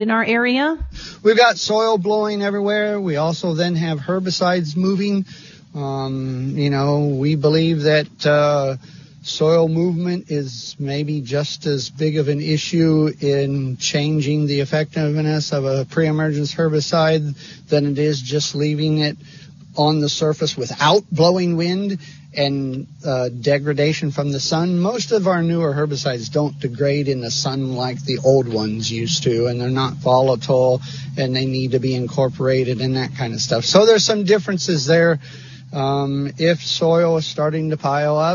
in our area? We've got soil blowing everywhere. We also then have herbicides moving. We believe that soil movement is maybe just as big of an issue in changing the effectiveness of a pre-emergence herbicide than it is just leaving it on the surface without blowing wind and degradation from the sun. Most of our newer herbicides don't degrade in the sun like the old ones used to, and they're not volatile, and they need to be incorporated and that kind of stuff. So there's some differences there. If soil is starting to pile up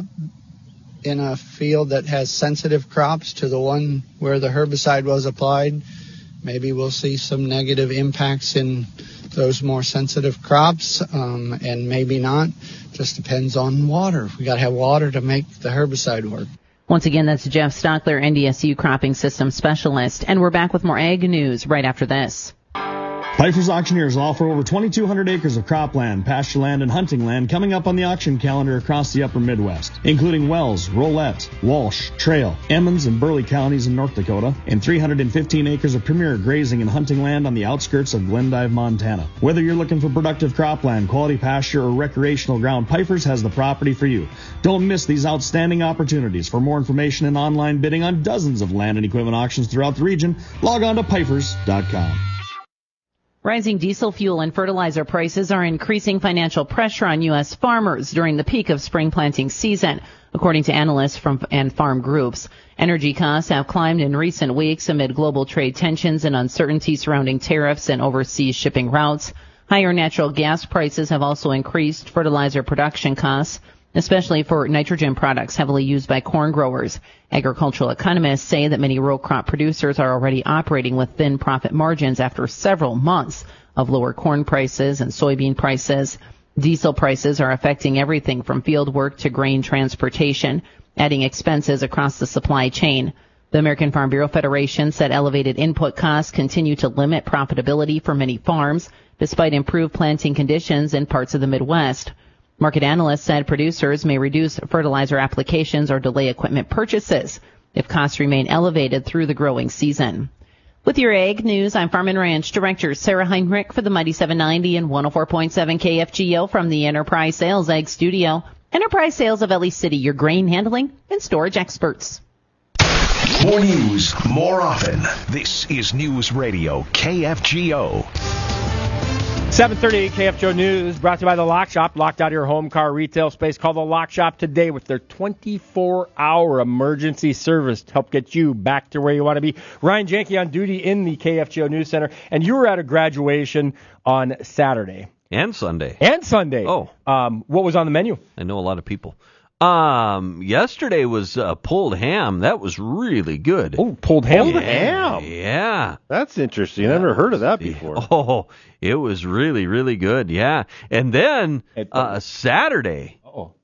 in a field that has sensitive crops to the one where the herbicide was applied, maybe we'll see some negative impacts in those more sensitive crops, and maybe not. Just depends on water. We got to have water to make the herbicide work. Once again, that's Jeff Stockler, NDSU Cropping System Specialist. And we're back with more ag news right after this. Pifer's Auctioneers will offer over 2,200 acres of cropland, pasture land, and hunting land coming up on the auction calendar across the upper Midwest, including Wells, Rolette, Walsh, Trail, Emmons, and Burley counties in North Dakota, and 315 acres of premier grazing and hunting land on the outskirts of Glendive, Montana. Whether you're looking for productive cropland, quality pasture, or recreational ground, Pifer's has the property for you. Don't miss these outstanding opportunities. For more information and online bidding on dozens of land and equipment auctions throughout the region, log on to Pifers.com. Rising diesel fuel and fertilizer prices are increasing financial pressure on U.S. farmers during the peak of spring planting season, according to analysts and farm groups. Energy costs have climbed in recent weeks amid global trade tensions and uncertainty surrounding tariffs and overseas shipping routes. Higher natural gas prices have also increased fertilizer production costs, especially for nitrogen products heavily used by corn growers. Agricultural economists say that many row crop producers are already operating with thin profit margins after several months of lower corn prices and soybean prices. Diesel prices are affecting everything from field work to grain transportation, adding expenses across the supply chain. The American Farm Bureau Federation said elevated input costs continue to limit profitability for many farms, despite improved planting conditions in parts of the Midwest. Market analysts said producers may reduce fertilizer applications or delay equipment purchases if costs remain elevated through the growing season. With your ag news, I'm Farm and Ranch Director Sarah Heinrich for the Mighty 790 and 104.7 KFGO from the Enterprise Sales Ag Studio. Enterprise Sales of Ellie City, your grain handling and storage experts. More news, more often. This is News Radio KFGO. 7:38 KFGO News, brought to you by The Lock Shop. Locked out of your home car retail space. Call The Lock Shop today with their 24-hour emergency service to help get you back to where you want to be. Ryan Janke on duty in the KFGO News Center. And you were at a graduation on Saturday. And Sunday. Oh. What was on the menu? I know a lot of people. Yesterday was pulled ham. That was really good. Oh, pulled ham? Yeah. That's interesting. I never heard of that before. Oh, it was really, really good. Yeah. And then Saturday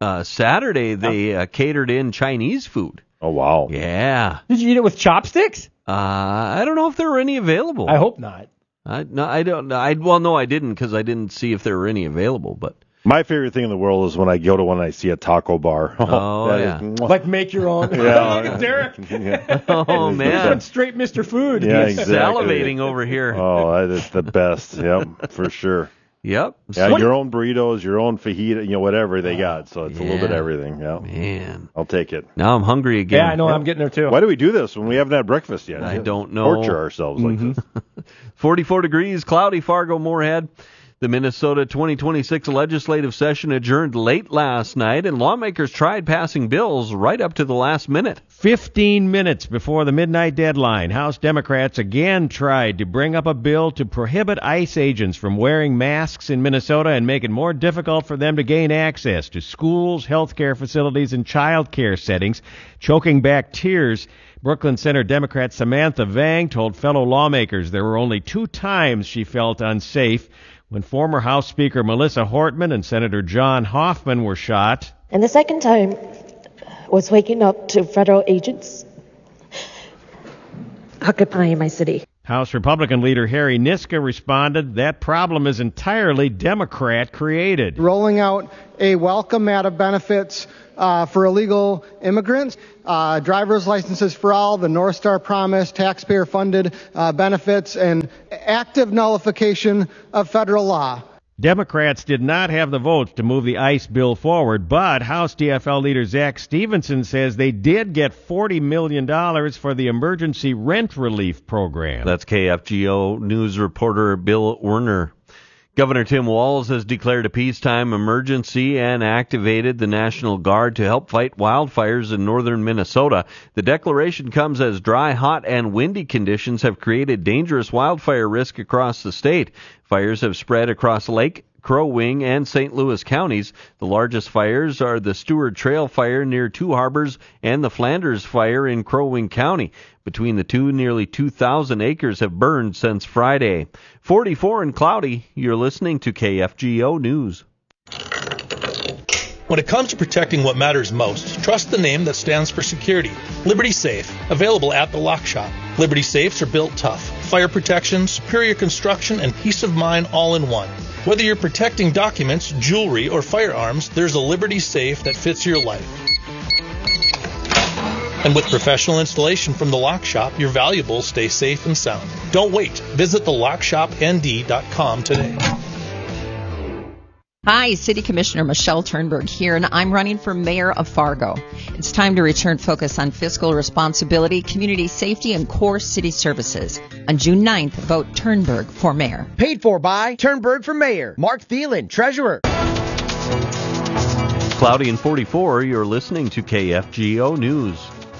they catered in Chinese food. Oh, wow. Yeah. Did you eat it with chopsticks? I don't know if there were any available. I hope not. I don't know. No, I didn't, because I didn't see if there were any available, but. My favorite thing in the world is when I go to one and I see a taco bar. Oh, yeah. Like make your own. Yeah. Look at Derek. Yeah. Oh, man. Straight Mr. Food. Yeah, He's exactly. salivating over here. Oh, that is the best. Yep, for sure. Yep. Yeah, your own burritos, your own fajita, whatever they got. So it's a little bit of everything. Yeah. Man. I'll take it. Now I'm hungry again. Yeah, I know. I'm getting there, too. Why do we do this when we haven't had breakfast yet? I don't know. Torture ourselves like this. 44 degrees, cloudy, Fargo, Moorhead. The Minnesota 2026 legislative session adjourned late last night, and lawmakers tried passing bills right up to the last minute. 15 minutes before the midnight deadline, House Democrats again tried to bring up a bill to prohibit ICE agents from wearing masks in Minnesota and make it more difficult for them to gain access to schools, healthcare facilities, and child care settings, choking back tears. Brooklyn Center Democrat Samantha Vang told fellow lawmakers there were only 2 times she felt unsafe: when former House Speaker Melissa Hortman and Senator John Hoffman were shot. And the second time was waking up to federal agents occupying my city. House Republican leader Harry Niska responded, that problem is entirely Democrat-created. Rolling out a welcome mat of benefits for illegal immigrants, driver's licenses for all, the North Star Promise, taxpayer-funded benefits, and active nullification of federal law. Democrats did not have the votes to move the ICE bill forward, but House DFL leader Zach Stevenson says they did get $40 million for the emergency rent relief program. That's KFGO News reporter Bill Werner. Governor Tim Walz has declared a peacetime emergency and activated the National Guard to help fight wildfires in northern Minnesota. The declaration comes as dry, hot, and windy conditions have created dangerous wildfire risk across the state. Fires have spread across Lake, Crow Wing, and St. Louis counties. The largest fires are the Stewart Trail Fire near Two Harbors and the Flanders Fire in Crow Wing County. Between the two, nearly 2,000 acres have burned since Friday. 44 and cloudy. You're listening to KFGO News. When it comes to protecting what matters most, trust the name that stands for security. Liberty Safe, available at the Lock Shop. Liberty Safes are built tough. Fire protection, superior construction, and peace of mind all in one. Whether you're protecting documents, jewelry, or firearms, there's a Liberty Safe that fits your life. And with professional installation from the Lock Shop, your valuables stay safe and sound. Don't wait. Visit thelockshopnd.com today. Hi, City Commissioner Michelle Turnberg here, and I'm running for mayor of Fargo. It's time to return focus on fiscal responsibility, community safety, and core city services. On June 9th, vote Turnberg for mayor. Paid for by Turnberg for mayor. Mark Thielen, treasurer. Cloudy and 44, you're listening to KFGO News.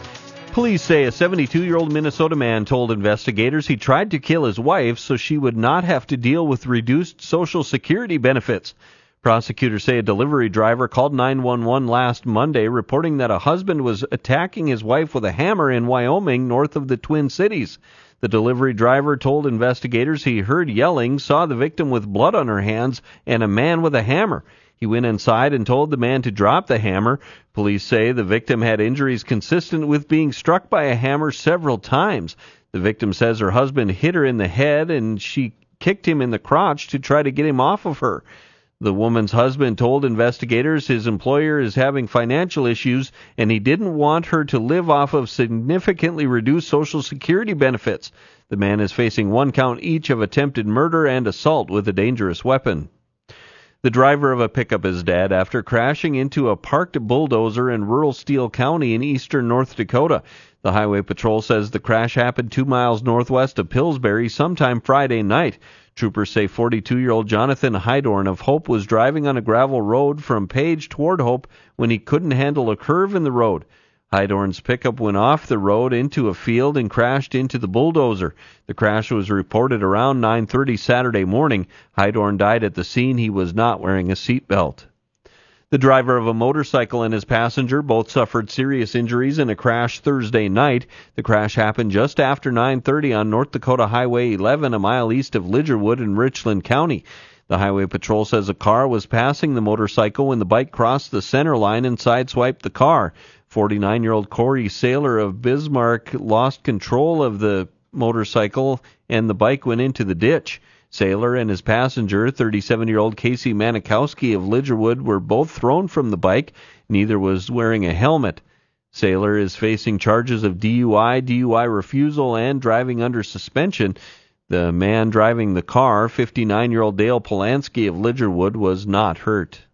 Police say a 72-year-old Minnesota man told investigators he tried to kill his wife so she would not have to deal with reduced Social Security benefits. Prosecutors say a delivery driver called 911 last Monday reporting that a husband was attacking his wife with a hammer in Wyoming, north of the Twin Cities. The delivery driver told investigators he heard yelling, saw the victim with blood on her hands, and a man with a hammer. He went inside and told the man to drop the hammer. Police say the victim had injuries consistent with being struck by a hammer several times. The victim says her husband hit her in the head and she kicked him in the crotch to try to get him off of her. The woman's husband told investigators his employer is having financial issues and he didn't want her to live off of significantly reduced Social Security benefits. The man is facing 1 count each of attempted murder and assault with a dangerous weapon. The driver of a pickup is dead after crashing into a parked bulldozer in rural Steele County in eastern North Dakota. The Highway Patrol says the crash happened 2 miles northwest of Pillsbury sometime Friday night. Troopers say 42-year-old Jonathan Hydorn of Hope was driving on a gravel road from Page toward Hope when he couldn't handle a curve in the road. Hydorn's pickup went off the road into a field and crashed into the bulldozer. The crash was reported around 9:30 Saturday morning. Hydorn died at the scene. He was not wearing a seatbelt. The driver of a motorcycle and his passenger both suffered serious injuries in a crash Thursday night. The crash happened just after 9:30 on North Dakota Highway 11, a mile east of Lidgerwood in Richland County. The Highway Patrol says a car was passing the motorcycle when the bike crossed the center line and sideswiped the car. 49-year-old Corey Saylor of Bismarck lost control of the motorcycle and the bike went into the ditch. Saylor and his passenger, 37-year-old Casey Manikowski of Lidgerwood, were both thrown from the bike. Neither was wearing a helmet. Saylor is facing charges of DUI, DUI refusal, and driving under suspension. The man driving the car, 59-year-old Dale Polanski of Lidgerwood, was not hurt.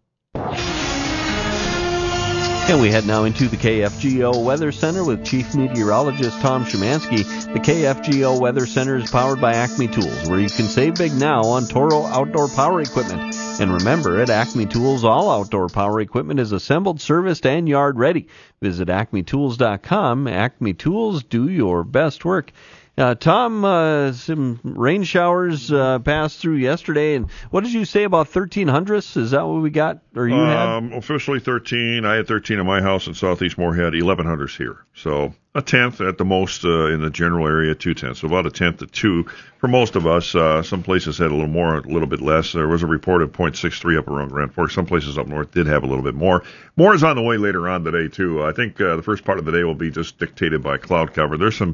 And we head now into the KFGO Weather Center with Chief Meteorologist Tom Szymanski. The KFGO Weather Center is powered by Acme Tools, where you can save big now on Toro outdoor power equipment. And remember, at Acme Tools, all outdoor power equipment is assembled, serviced, and yard ready. Visit acmetools.com. Acme Tools, do your best work. Tom, some rain showers passed through yesterday, and what did you say about 1300s? Is that what we got, or you had? Officially 13. I had 13 in my house in Southeast Moorhead, 1100s here. So a tenth at the most in the general area, 2/10. So about a tenth to 2 for most of us. Some places had a little more, a little bit less. There was a report of 0.63 up around Grand Forks. Some places up north did have a little bit more. More is on the way later on today, too. I think the first part of the day will be just dictated by cloud cover. There's some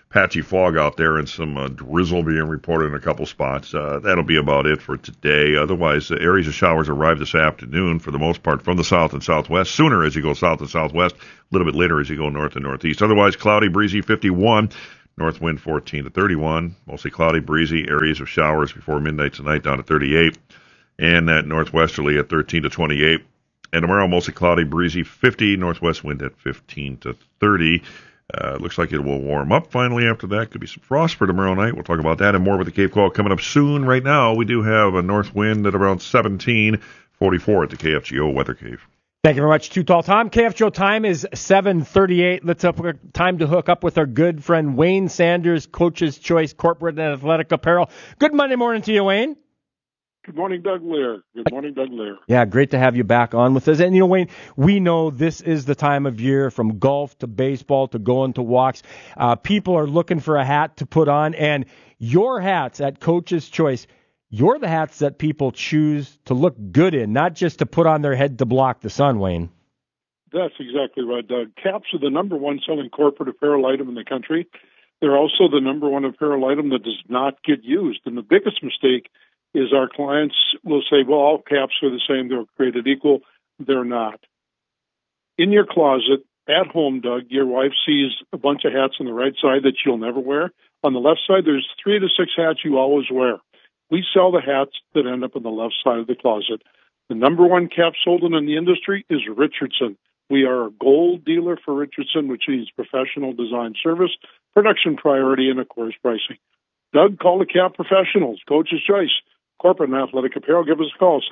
patchy fog out there and some drizzle being reported in a couple spots. That'll be about it for today. Otherwise, areas of showers arrive this afternoon for the most part from the south and southwest. Sooner as you go south and southwest, a little bit later as you go north and northeast. Otherwise, cloudy, breezy, 51. North wind 14 to 31. Mostly cloudy, breezy. Areas of showers before midnight tonight down to 38. And that northwesterly at 13 to 28. And tomorrow, mostly cloudy, breezy, 50. Northwest wind at 15 to 30. Looks like it will warm up finally after that. Could be some frost for tomorrow night. We'll talk about that and more with the Cape Call coming up soon. Right now, we do have a north wind at around 17, 44 at the KFGO Weather Cave. Thank you very much, Too Tall Tom. KFGO time is 7:38. Let's have time to hook up with our good friend Wayne Sanders, Coach's Choice Corporate and Athletic Apparel. Good Monday morning to you, Wayne. Good morning, Doug Lear. Good morning, Doug Lear. Yeah, great to have you back on with us. And, Wayne, we know this is the time of year from golf to baseball to going to walks. People are looking for a hat to put on, and your hats at Coach's Choice, you're the hats that people choose to look good in, not just to put on their head to block the sun, Wayne. That's exactly right, Doug. Caps are the number one selling corporate apparel item in the country. They're also the number one apparel item that does not get used. And the biggest mistake is our clients will say, well, all caps are the same. They're created equal. They're not. In your closet, at home, Doug, your wife sees a bunch of hats on the right side that you'll never wear. On the left side, there's 3 to 6 hats you always wear. We sell the hats that end up on the left side of the closet. The number one cap sold in the industry is Richardson. We are a gold dealer for Richardson, which means professional design service, production priority, and, of course, pricing. Doug, call the cap professionals. Coach's Choice. Corporate and Athletic Apparel. Give us a call,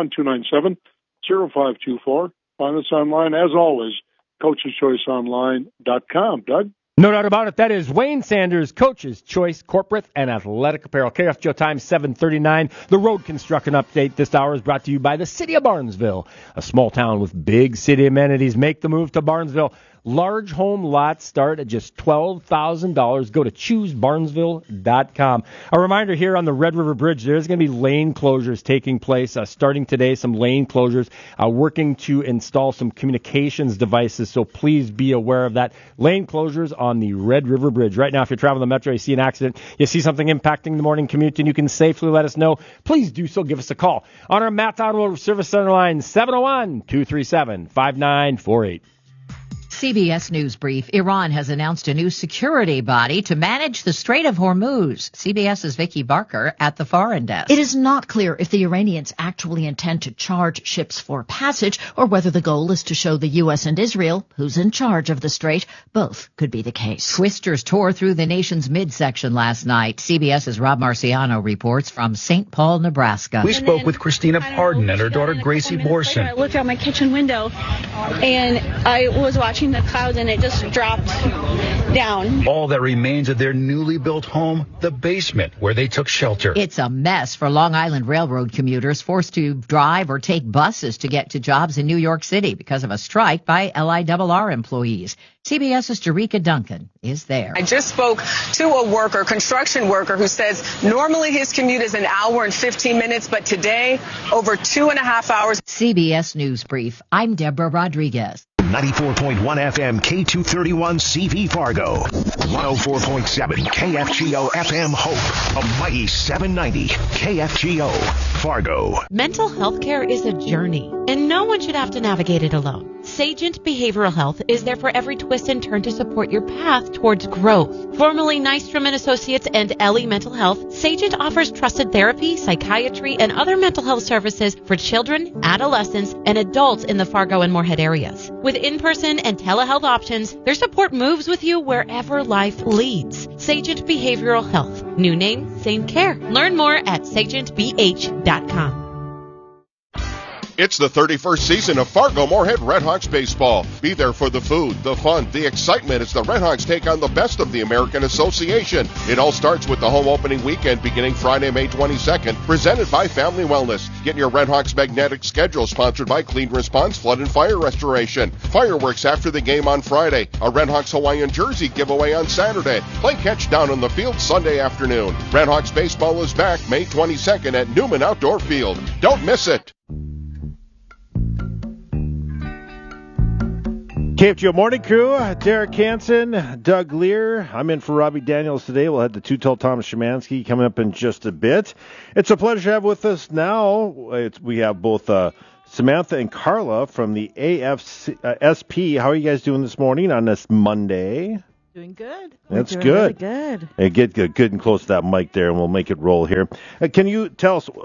701-297-0524. Find us online, as always, coacheschoiceonline.com. Doug? No doubt about it. That is Wayne Sanders, Coach's Choice Corporate and Athletic Apparel. KFGO time 7:39. The road construction update this hour is brought to you by the City of Barnesville, a small town with big city amenities. Make the move to Barnesville. Large home lots start at just $12,000. Go to choosebarnesville.com. A reminder here on the Red River Bridge, there's going to be lane closures taking place starting today, some lane closures, working to install some communications devices, so please be aware of that. Lane closures on the Red River Bridge. Right now, if you're traveling the Metro, you see an accident, you see something impacting the morning commute, and you can safely let us know, please do so. Give us a call on our Matt Automotive Service Center line, 701-237-5948. CBS News Brief. Iran has announced a new security body to manage the Strait of Hormuz. CBS's Vicki Barker at the foreign desk. It is not clear if the Iranians actually intend to charge ships for passage or whether the goal is to show the U.S. and Israel who's in charge of the strait. Both could be the case. Twisters tore through the nation's midsection last night. CBS's Rob Marciano reports from St. Paul, Nebraska. We spoke with Christina Pardon and her daughter Gracie Borson. I looked out my kitchen window and I was watching the clouds and it just dropped down. All that remains of their newly built home, the basement where they took shelter. It's a mess for Long Island Railroad commuters forced to drive or take buses to get to jobs in New York City because of a strike by LIRR employees. CBS's Jerika Duncan is there. I just spoke to a construction worker, who says normally his commute is an hour and 15 minutes, but today over 2.5 hours. CBS News Brief. I'm Deborah Rodriguez. 94.1 FM K231 CV Fargo. 104.7 KFGO FM Hope. A mighty 790 KFGO Fargo. Mental health care is a journey, and no one should have to navigate it alone. Sagent Behavioral Health is there for every twist and turn to support your path towards growth. Formerly Nystrom & Associates and Ellie Mental Health, Sagent offers trusted therapy, psychiatry, and other mental health services for children, adolescents, and adults in the Fargo and Moorhead areas. With in-person and telehealth options, their support moves with you wherever life leads. Sagent Behavioral Health. New name, same care. Learn more at sagentbh.com. It's the 31st season of Fargo Moorhead Redhawks baseball. Be there for the food, the fun, the excitement as the Redhawks take on the best of the American Association. It all starts with the home opening weekend beginning Friday, May 22nd, presented by Family Wellness. Get your Redhawks magnetic schedule sponsored by Clean Response Flood and Fire Restoration. Fireworks after the game on Friday. A Redhawks Hawaiian jersey giveaway on Saturday. Play catch down on the field Sunday afternoon. Redhawks baseball is back May 22nd at Newman Outdoor Field. Don't miss it. KFGO Morning Crew, Derek Hansen, Doug Lear. I'm in for Robbie Daniels today. We'll have the two-tone Thomas Szymanski coming up in just a bit. It's a pleasure to have with us now. We have both Samantha and Carla from the AFSP. How are you guys doing this morning on this Monday? Doing good. That's We're good. Really good. Hey, get good and close to that mic there, and we'll make it roll here. Can you tell us,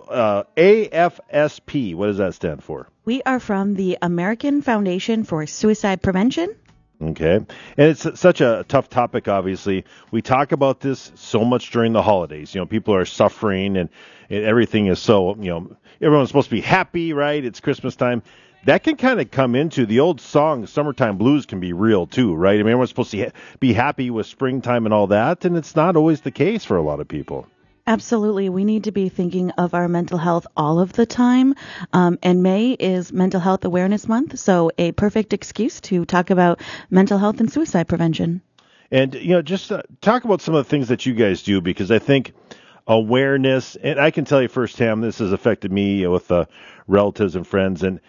AFSP, what does that stand for? We are from the American Foundation for Suicide Prevention. Okay. And it's such a tough topic, obviously. We talk about this so much during the holidays. You know, people are suffering, and everything is so, everyone's supposed to be happy, right? It's Christmas time. That can kind of come into the old song, Summertime Blues can be real too, right? I mean, everyone's supposed to be happy with springtime and all that, and it's not always the case for a lot of people. Absolutely. We need to be thinking of our mental health all of the time. And May is Mental Health Awareness Month, so a perfect excuse to talk about mental health and suicide prevention. And, just talk about some of the things that you guys do, because I think awareness, and I can tell you firsthand, this has affected me with relatives and friends, and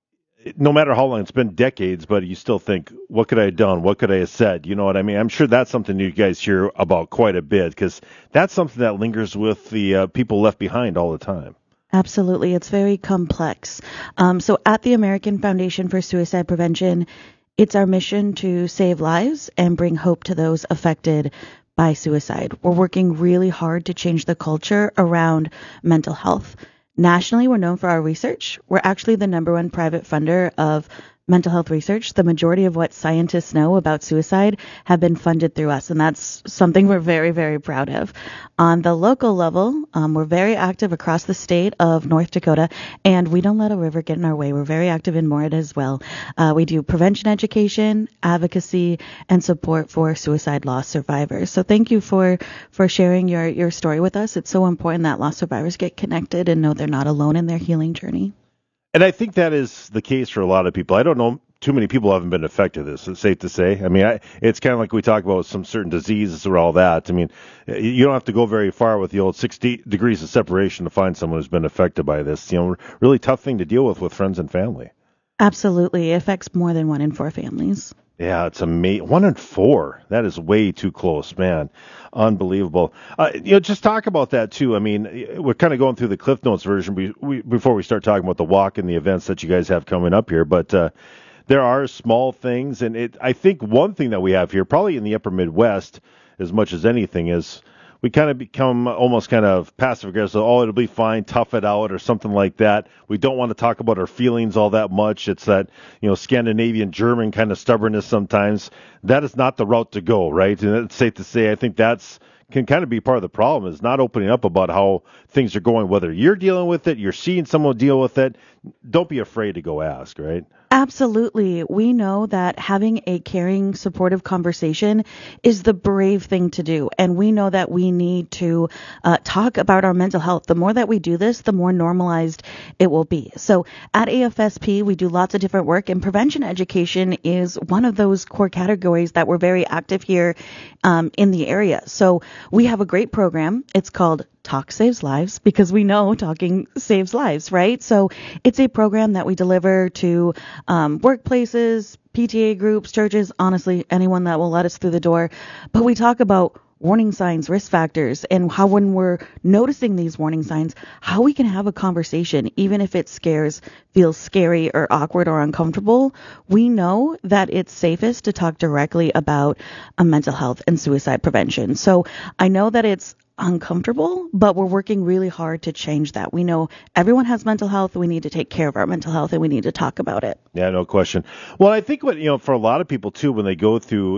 no matter how long, it's been decades, but you still think, what could I have done? What could I have said? You know what I mean? I'm sure that's something you guys hear about quite a bit, because that's something that lingers with the people left behind all the time. Absolutely. It's very complex. So at the American Foundation for Suicide Prevention, it's our mission to save lives and bring hope to those affected by suicide. We're working really hard to change the culture around mental health. Nationally, we're known for our research. We're actually the #1 private funder of mental health research. The majority of what scientists know about suicide have been funded through us, and that's something we're very, very proud of. On the local level, we're very active across the state of North Dakota, and we don't let a river get in our way. We're very active in Moorhead as well. We do prevention education, advocacy, and support for suicide loss survivors. So thank you for sharing your story with us. It's so important that loss survivors get connected and know they're not alone in their healing journey. And I think that is the case for a lot of people. I don't know too many people haven't been affected this. It's safe to say. I mean, it's kind of like we talk about some certain diseases or all that. I mean, you don't have to go very far with the old 60 degrees of separation to find someone who's been affected by this. Really tough thing to deal with friends and family. Absolutely. It affects more than 1 in 4 families. Yeah, it's amazing. 1 in 4. That is way too close, man. Unbelievable. Just talk about that too. I mean, we're kind of going through the Cliff Notes version before we start talking about the walk and the events that you guys have coming up here. But there are small things, and I think one thing that we have here, probably in the upper Midwest, as much as anything, is we kind of become almost kind of passive aggressive. Oh, it'll be fine, tough it out, or something like that. We don't want to talk about our feelings all that much. It's that, Scandinavian German kind of stubbornness sometimes. That is not the route to go, right? And it's safe to say, I think can kind of be part of the problem, is not opening up about how things are going, whether you're dealing with it, you're seeing someone deal with it. Don't be afraid to go ask, right? Absolutely. We know that having a caring, supportive conversation is the brave thing to do. And we know that we need to talk about our mental health. The more that we do this, the more normalized it will be. So at AFSP, we do lots of different work, and prevention education is one of those core categories that we're very active here in the area. So we have a great program. It's called Talk Saves Lives, because we know talking saves lives, right? So it's a program that we deliver to workplaces, PTA groups, churches, honestly, anyone that will let us through the door. But we talk about warning signs, risk factors, and how when we're noticing these warning signs, how we can have a conversation, even if it feels scary or awkward or uncomfortable. We know that it's safest to talk directly about mental health and suicide prevention. So I know that it's uncomfortable, but we're working really hard to change that. We know everyone has mental health. We need to take care of our mental health, and we need to talk about it. Yeah, no question. Well, I think for a lot of people too, when they go through,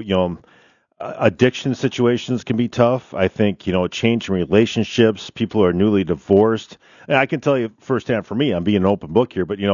addiction situations can be tough. I think, change in relationships, people who are newly divorced. And I can tell you firsthand for me, I'm being an open book here, but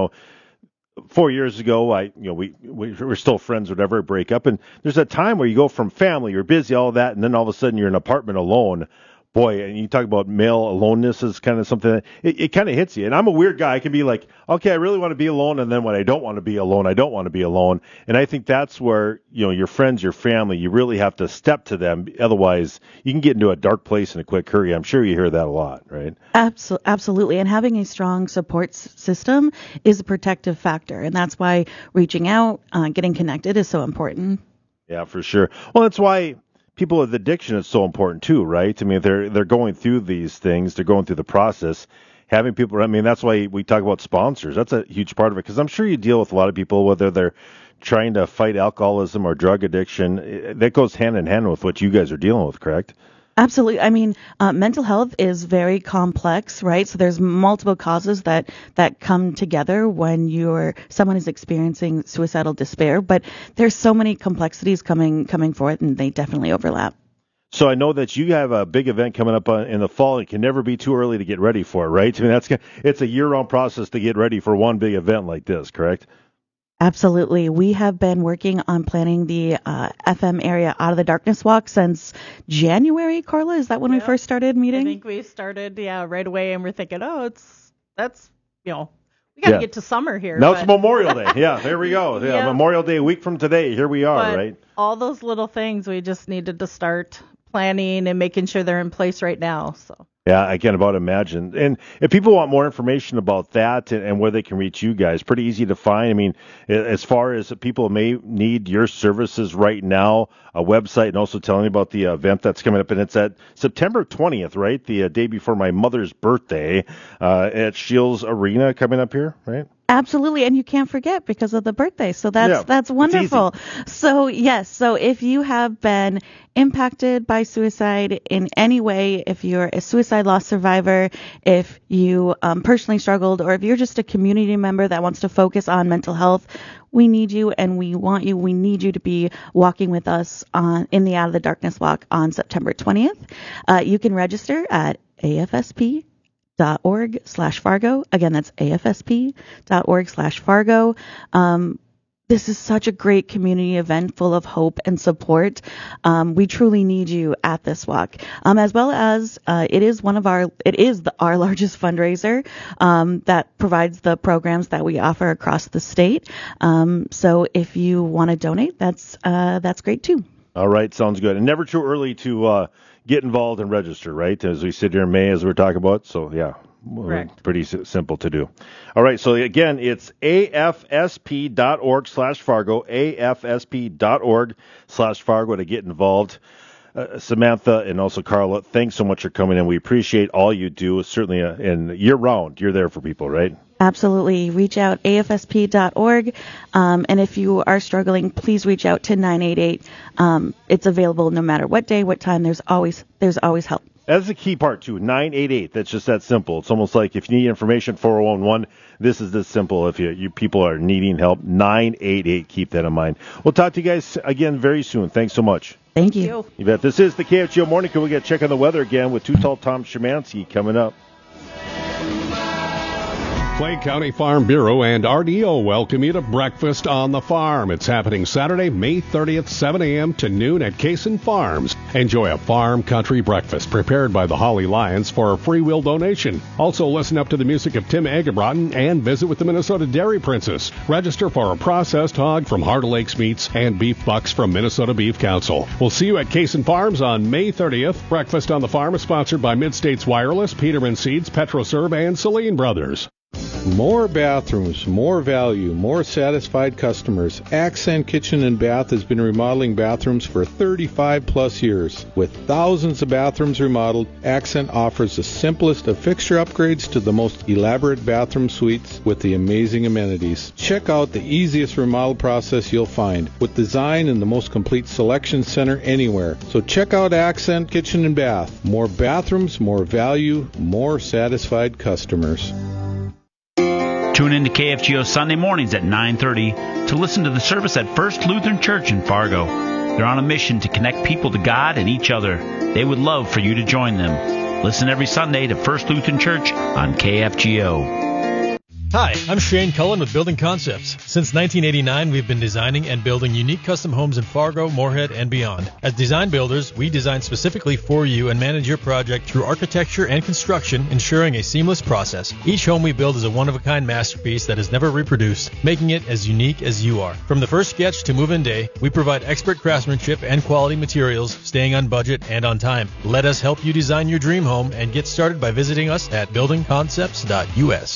4 years ago, we're still friends, whatever, break up. And there's a time where you go from family, you're busy, all that, and then all of a sudden you're in an apartment alone. boy, and you talk about male aloneness is kind of something that it kind of hits you. And I'm a weird guy. I can be like, okay, I really want to be alone, and then when I don't want to be alone, I don't want to be alone. And I think that's where, your friends, your family, you really have to step to them. Otherwise, you can get into a dark place in a quick hurry. I'm sure you hear that a lot, right? Absolutely. And having a strong support system is a protective factor. And that's why reaching out, getting connected is so important. Yeah, for sure. Well, that's why people with addiction is so important too, right? I mean, they're going through these things, they're going through the process. Having people, I mean, that's why we talk about sponsors. That's a huge part of it, because I'm sure you deal with a lot of people, whether they're trying to fight alcoholism or drug addiction. That goes hand in hand with what you guys are dealing with, correct? Absolutely. I mean, mental health is very complex, right? So there's multiple causes that come together when someone is experiencing suicidal despair, but there's so many complexities coming forth, and they definitely overlap. So I know that you have a big event coming up in the fall. It can never be too early to get ready for it, right? I mean, it's a year-round process to get ready for one big event like this, correct? Absolutely. We have been working on planning the FM area Out of the Darkness Walk since January, Carla. Is that when we first started meeting? I think we started, right away, and we're thinking, we got to get to summer here. Now it's Memorial Day. Yeah, there we go. Yeah, Memorial Day, a week from today. Here we are, right? All those little things we just needed to start planning and making sure they're in place right now. So. Yeah, I can about imagine. And if people want more information about that and where they can reach you guys, pretty easy to find. I mean, as far as people may need your services right now, a website, and also telling me about the event that's coming up. And it's at September 20th, right? The day before my mother's birthday at Shields Arena coming up here, right? Absolutely, and you can't forget because of the birthday. So that's wonderful. So yes, so if you have been impacted by suicide in any way, if you're a suicide loss survivor, if you personally struggled, or if you're just a community member that wants to focus on mental health, we need you and we want you. We need you to be walking with us in the Out of the Darkness Walk on September 20th. You can register at afsp.org/Fargo. Again, that's afsp.org/Fargo. This is such a great community event full of hope and support. We truly need you at this walk, as well as it is our largest fundraiser that provides the programs that we offer across the state. So if you want to donate, that's great too. All right, sounds good. And never too early to get involved and register, right? As we sit here in May, as we're talking about. So yeah. Correct. Pretty simple to do. All right. So again, it's afsp.org/Fargo, afsp.org/Fargo to get involved. Samantha and also Carla, thanks so much for coming in. We appreciate all you do. Certainly, in year round, you're there for people, right? Absolutely. Reach out, afsp.org. And if you are struggling, please reach out to 988. It's available no matter what day, what time. There's always help. That's the key part, too. 988. That's just that simple. It's almost like if you need information, 4011. This is this simple. If you people are needing help, 988. Keep that in mind. We'll talk to you guys again very soon. Thanks so much. Thank you. You bet. This is the KFGO Morning Crew. We'll get a check on the weather again with Too Tall Tom Szymanski coming up. Clay County Farm Bureau and RDO welcome you to Breakfast on the Farm. It's happening Saturday, May 30th, 7 a.m. to noon at Cason Farms. Enjoy a farm country breakfast prepared by the Holly Lions for a free will donation. Also listen up to the music of Tim Egebrotten and visit with the Minnesota Dairy Princess. Register for a processed hog from Heart of Lakes Meats and beef bucks from Minnesota Beef Council. We'll see you at Cason Farms on May 30th. Breakfast on the Farm is sponsored by Mid-States Wireless, Peterman Seeds, PetroServe, and Celine Brothers. More bathrooms, more value, more satisfied customers. Accent Kitchen and Bath has been remodeling bathrooms for 35 plus years. With thousands of bathrooms remodeled, Accent offers the simplest of fixture upgrades to the most elaborate bathroom suites with the amazing amenities. Check out the easiest remodel process you'll find, with design and the most complete selection center anywhere. So check out Accent Kitchen and Bath. More bathrooms, more value, more satisfied customers. Tune in to KFGO Sunday mornings at 9:30 to listen to the service at First Lutheran Church in Fargo. They're on a mission to connect people to God and each other. They would love for you to join them. Listen every Sunday to First Lutheran Church on KFGO. Hi, I'm Shane Cullen with Building Concepts. Since 1989, we've been designing and building unique custom homes in Fargo, Moorhead, and beyond. As design builders, we design specifically for you and manage your project through architecture and construction, ensuring a seamless process. Each home we build is a one-of-a-kind masterpiece that is never reproduced, making it as unique as you are. From the first sketch to move-in day, we provide expert craftsmanship and quality materials, staying on budget and on time. Let us help you design your dream home and get started by visiting us at buildingconcepts.us.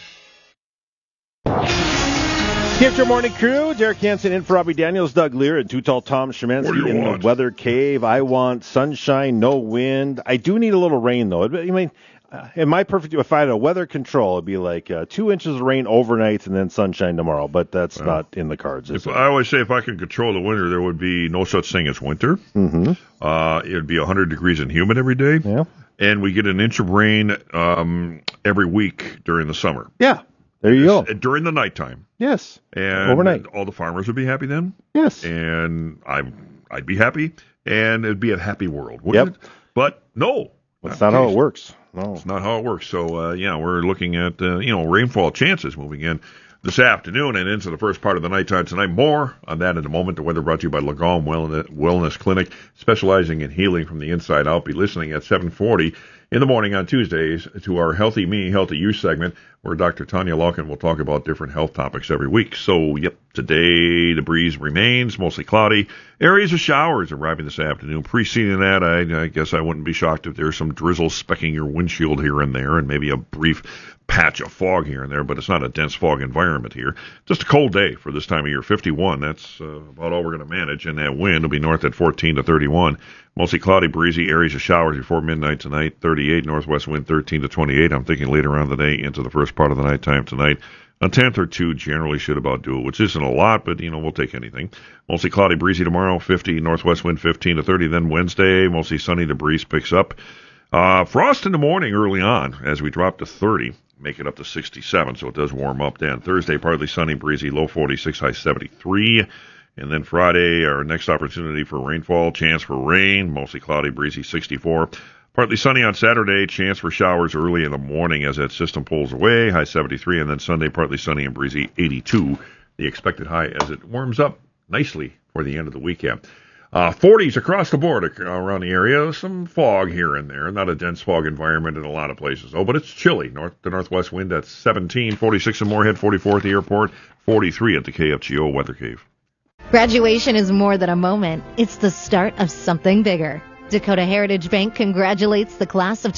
KFGO Morning Crew, Derek Hansen in for Robbie Daniels, Doug Lear, and Too Tall Tom Szymanski in the Weather Cave. I want sunshine, no wind. I do need a little rain, though. I mean, in my perfect, if I had a weather control, it'd be like 2 inches of rain overnight and then sunshine tomorrow, but that's not in the cards. I always say if I could control the winter, there would be no such thing as winter. Mm-hmm. It would be 100 degrees and humid every day. Yeah. And we get an inch of rain every week during the summer. Yeah. There you go. During the nighttime. Yes. And overnight. All the farmers would be happy then. Yes. And I'd be happy, and it'd be a happy world, wouldn't it? But no. That's not how it works. No. It's not how it works. So, we're looking at, rainfall chances moving in this afternoon and into the first part of the nighttime tonight. More on that in a moment. The weather brought to you by Lagom Wellness Clinic, specializing in healing from the inside out. Be listening at 7:40 in the morning on Tuesdays to our Healthy Me, Healthy You segment, where Dr. Tanya Larkin will talk about different health topics every week. So, today the breeze remains mostly cloudy. Areas of showers arriving this afternoon. Preceding that, I guess I wouldn't be shocked if there's some drizzle specking your windshield here and there, and maybe a brief patch of fog here and there, but it's not a dense fog environment here. Just a cold day for this time of year. 51, that's about all we're going to manage, and that wind will be north at 14 to 31. Mostly cloudy, breezy, areas of showers before midnight tonight. 38, northwest wind 13 to 28. I'm thinking later on the day into the first part of the nighttime tonight. A tenth or two generally should about do it, which isn't a lot, but, we'll take anything. Mostly cloudy, breezy tomorrow, 50, northwest wind 15 to 30. Then Wednesday, mostly sunny, the breeze picks up. Frost in the morning early on as we drop to 30. Make it up to 67, so it does warm up then. Thursday, partly sunny, breezy, low 46, high 73. And then Friday, our next opportunity for rainfall, chance for rain, mostly cloudy, breezy, 64. Partly sunny on Saturday, chance for showers early in the morning as that system pulls away, high 73. And then Sunday, partly sunny and breezy, 82. The expected high as it warms up nicely for the end of the weekend. 40s across the board around the area. Some fog here and there. Not a dense fog environment in a lot of places, but it's chilly. North to northwest wind at 17, 46 in Moorhead, 44 at the airport, 43 at the KFGO Weather Cave. Graduation is more than a moment. It's the start of something bigger. Dakota Heritage Bank congratulates the class of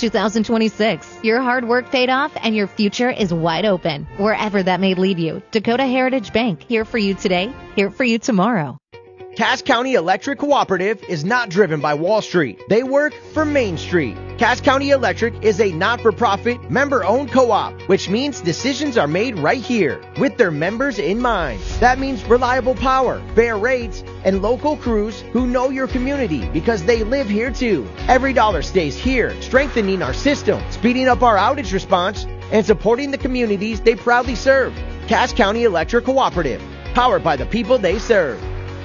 2026. Your hard work paid off and your future is wide open. Wherever that may lead you, Dakota Heritage Bank, here for you today, here for you tomorrow. Cass County Electric Cooperative is not driven by Wall Street. They work for Main Street. Cass County Electric is a not-for-profit, member-owned co-op, which means decisions are made right here with their members in mind. That means reliable power, fair rates, and local crews who know your community because they live here too. Every dollar stays here, strengthening our system, speeding up our outage response, and supporting the communities they proudly serve. Cass County Electric Cooperative, powered by the people they serve.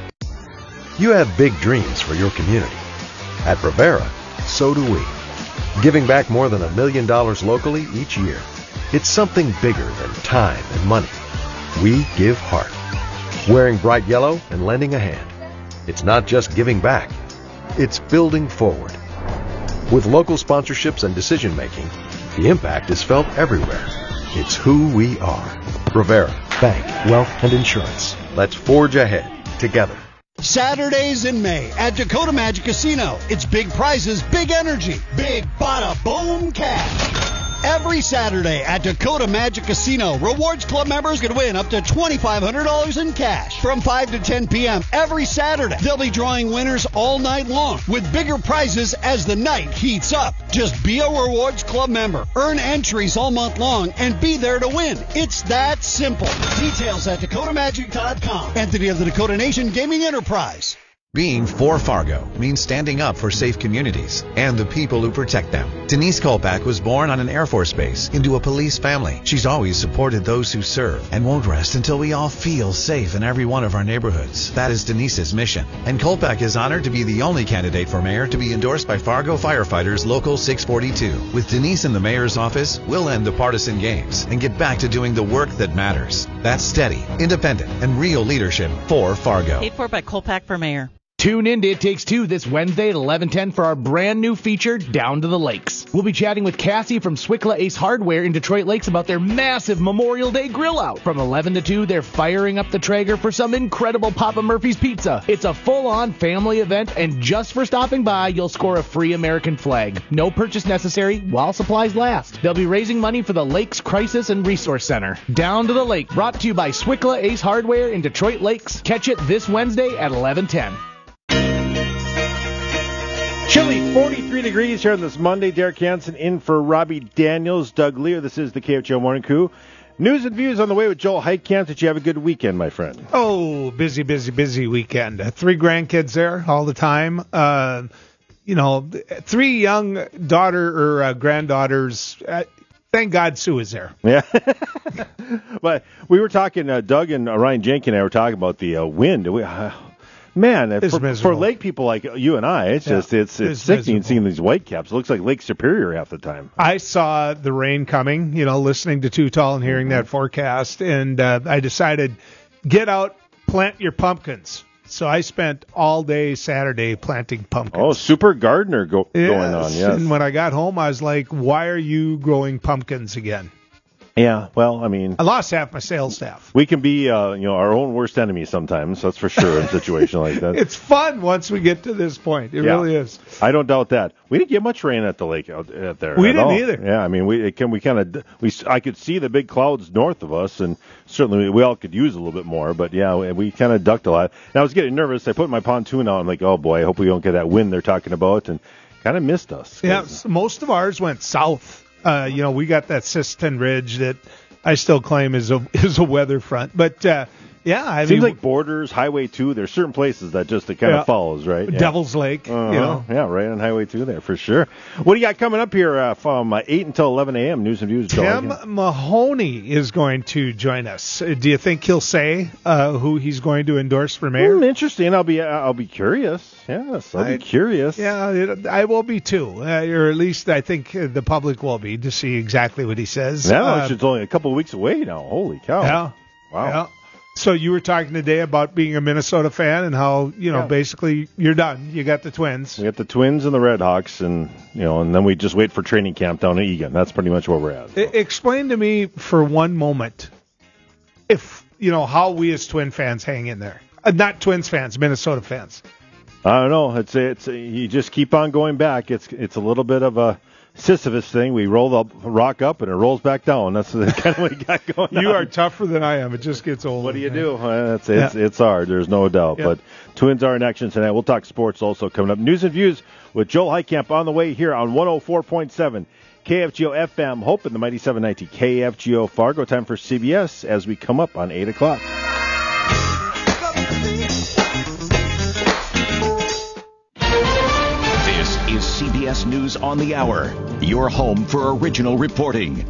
You have big dreams for your community. At Rivera, so do we. Giving back more than $1 million locally each year. It's something bigger than time and money. We give heart. Wearing bright yellow and lending a hand. It's not just giving back. It's building forward. With local sponsorships and decision making, the impact is felt everywhere. It's who we are. Rivera, Bank, Wealth, and Insurance. Let's forge ahead together. Saturdays in May at Dakota Magic Casino. It's big prizes, big energy, big bada boom cash. Every Saturday at Dakota Magic Casino, Rewards Club members can win up to $2,500 in cash from 5 to 10 p.m. every Saturday. They'll be drawing winners all night long with bigger prizes as the night heats up. Just be a Rewards Club member, earn entries all month long, and be there to win. It's that simple. Details at DakotaMagic.com. Entity of the Dakota Nation Gaming Enterprise. Being for Fargo means standing up for safe communities and the people who protect them. Denise Kolpak was born on an Air Force base into a police family. She's always supported those who serve and won't rest until we all feel safe in every one of our neighborhoods. That is Denise's mission. And Kolpak is honored to be the only candidate for mayor to be endorsed by Fargo Firefighters Local 642. With Denise in the mayor's office, we'll end the partisan games and get back to doing the work that matters. That's steady, independent, and real leadership for Fargo. Paid for by Kolpak for mayor. Tune in to It Takes Two this Wednesday at 11:10 for our brand new feature, Down to the Lakes. We'll be chatting with Cassie from Swickla Ace Hardware in Detroit Lakes about their massive Memorial Day grill out. From 11 to 2, they're firing up the Traeger for some incredible Papa Murphy's pizza. It's a full-on family event, and just for stopping by, you'll score a free American flag. No purchase necessary while supplies last. They'll be raising money for the Lakes Crisis and Resource Center. Down to the Lake, brought to you by Swickla Ace Hardware in Detroit Lakes. Catch it this Wednesday at 11:10. Chilly 43 degrees here on this Monday. Derek Hansen in for Robbie Daniels, Doug Lear. This is the KFGO Morning Crew. News and views on the way with Joel Heitkamp. Did you have a good weekend, my friend? Oh, busy weekend. 3 grandkids there all the time. 3 young daughter or granddaughters. Thank God Sue is there. Yeah. But we were talking, Doug and Ryan Jenkin and I were talking about the wind. Man, for lake people like you and I, it's sickening seeing these white caps. It looks like Lake Superior half the time. I saw the rain coming, listening to Too Tall and hearing that forecast, and I decided, get out, plant your pumpkins. So I spent all day Saturday planting pumpkins. Oh, super gardener going on, yes. And when I got home, I was like, why are you growing pumpkins again? Yeah, well, I mean, I lost half my sales staff. We can be, our own worst enemy sometimes. That's for sure in a situation like that. It's fun once we get to this point. It really is. I don't doubt that. We didn't get much rain at the lake out there. We didn't either. Yeah, I mean, I could see the big clouds north of us, and certainly we all could use a little bit more. But yeah, we kind of ducked a lot. And I was getting nervous. I put my pontoon out. I'm like, oh boy, I hope we don't get that wind they're talking about, and kind of missed us. Yeah, most of ours went south. We got that Siston Ridge that I still claim is a weather front. But, seems like Borders, Highway 2, there's certain places that just it kind of follows, right? Yeah. Devil's Lake, Yeah, right on Highway 2 there, for sure. What do you got coming up here from 8 until 11 a.m.? News and views. Tim Mahoney is going to join us. Do you think he'll say who he's going to endorse for mayor? Interesting. I'll be curious. Yes, I'll be curious. Yeah, I will be too. Or at least I think the public will be to see exactly what he says. Yeah, it's only a couple of weeks away now. Holy cow. Yeah. Wow. Yeah. So you were talking today about being a Minnesota fan and how, basically you're done. You got the Twins. We got the Twins and the Red Hawks, and then we just wait for training camp down in Egan. That's pretty much where we're at. So. Explain to me for one moment how we as Twin fans hang in there. Not Twins fans, Minnesota fans. I don't know. It's you just keep on going back. It's a little bit of a Sisyphus thing. We roll the rock up and it rolls back down. That's the kind of what you got going on. You are tougher than I am. It just gets old. What do you do? It's hard. There's no doubt. Yeah. But Twins are in action tonight. We'll talk sports also coming up. News and views with Joel Heitkamp on the way here on 104.7 KFGO FM. Hope in the mighty 790 KFGO Fargo. Time for CBS as we come up on 8 o'clock. Is CBS News on the Hour, your home for original reporting.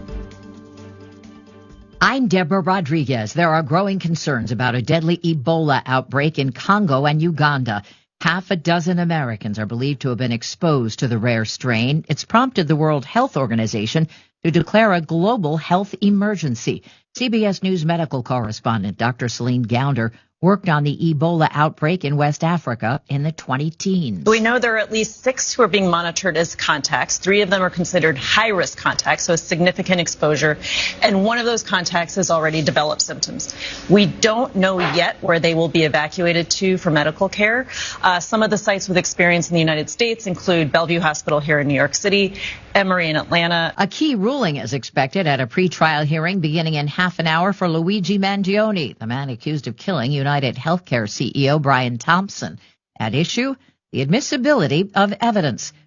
I'm Deborah Rodriguez. There are growing concerns about a deadly Ebola outbreak in Congo and Uganda. Half a dozen Americans are believed to have been exposed to the rare strain. It's prompted the World Health Organization to declare a global health emergency. CBS News medical correspondent Dr. Celine Gounder worked on the Ebola outbreak in West Africa in the 2010s. We know there are at least 6 who are being monitored as contacts. 3 of them are considered high-risk contacts, so a significant exposure. And one of those contacts has already developed symptoms. We don't know yet where they will be evacuated to for medical care. Some of the sites with experience in the United States include Bellevue Hospital here in New York City, Emory in Atlanta. A key ruling is expected at a pretrial hearing beginning in half an hour for Luigi Mangione, the man accused of killing United Healthcare CEO Brian Thompson. At issue, the admissibility of evidence.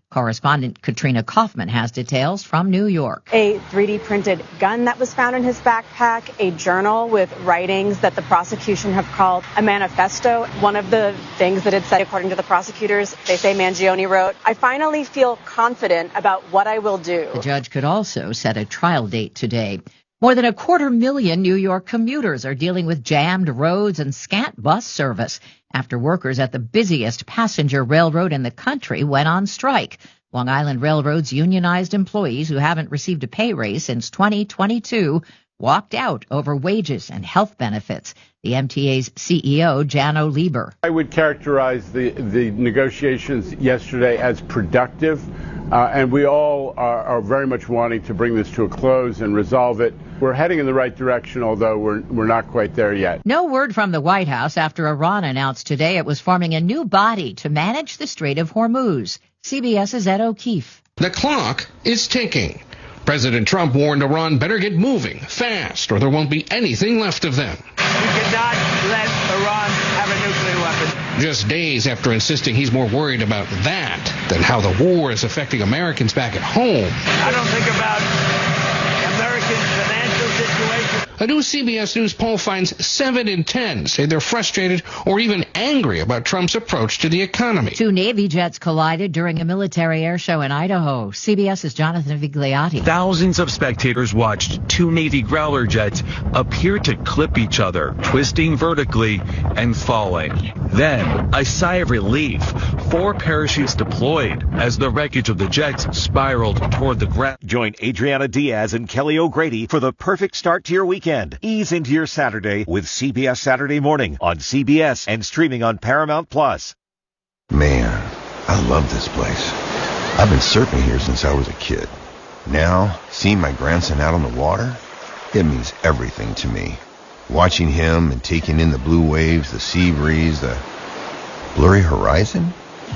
Correspondent Katrina Kaufman has details from New York. A 3D printed gun that was found in his backpack, a journal with writings that the prosecution have called a manifesto. One of the things that it said, according to the prosecutors, they say Mangione wrote, "I finally feel confident about what I will do." The judge could also set a trial date today. More than 250,000 New York commuters are dealing with jammed roads and scant bus service after workers at the busiest passenger railroad in the country went on strike. Long Island Railroad's unionized employees who haven't received a pay raise since 2022 walked out over wages and health benefits. The MTA's CEO, Jano Lieber. I would characterize the negotiations yesterday as productive, and we all are very much wanting to bring this to a close and resolve it. We're heading in the right direction, although we're not quite there yet. No word from the White House after Iran announced today it was forming a new body to manage the Strait of Hormuz. CBS's Ed O'Keefe. The clock is ticking. President Trump warned Iran better get moving fast or there won't be anything left of them. We cannot let Iran have a nuclear weapon. Just days after insisting he's more worried about that than how the war is affecting Americans back at home. I don't think about Americans' financial situation. A new CBS News poll finds 7 in 10 say they're frustrated or even angry about Trump's approach to the economy. 2 Navy jets collided during a military air show in Idaho. CBS's Jonathan Vigliotti. Thousands of spectators watched 2 Navy Growler jets appear to clip each other, twisting vertically and falling. Then, a sigh of relief. 4 parachutes deployed as the wreckage of the jets spiraled toward the ground. Join Adriana Diaz and Kelly O'Grady for the perfect start to your weekend. Ease into your Saturday with CBS Saturday Morning on CBS and streaming on Paramount Plus. Man, I love this place. I've been surfing here since I was a kid. Now, seeing my grandson out on the water, it means everything to me. Watching him and taking in the blue waves, the sea breeze, the blurry horizon.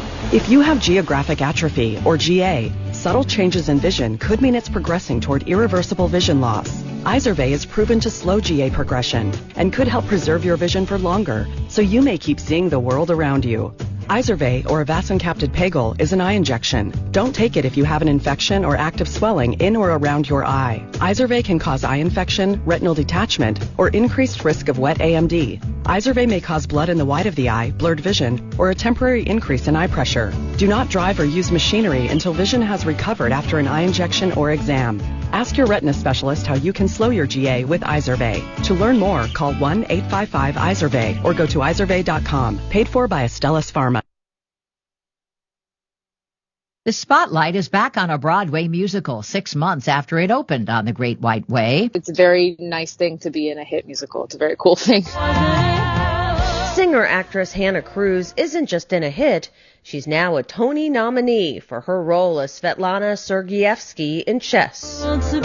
If you have geographic atrophy, or GA, subtle changes in vision could mean it's progressing toward irreversible vision loss. Izervay is proven to slow GA progression and could help preserve your vision for longer, so you may keep seeing the world around you. Izervay, or avacincaptad pegol, is an eye injection. Don't take it if you have an infection or active swelling in or around your eye. Izervay can cause eye infection, retinal detachment, or increased risk of wet AMD. Izervay may cause blood in the white of the eye, blurred vision, or a temporary increase in eye pressure. Do not drive or use machinery until vision has recovered after an eye injection or exam. Ask your retina specialist how you can slow your GA with Izervay. To learn more, call 1-855-IZERVAY or go to izervay.com. Paid for by Astellas Pharma. The spotlight is back on a Broadway musical 6 months after it opened on the Great White Way. It's a very nice thing to be in a hit musical. It's a very cool thing. Singer-actress Hannah Cruz isn't just in a hit. She's now a Tony nominee for her role as Svetlana Sergeyevsky in Chess.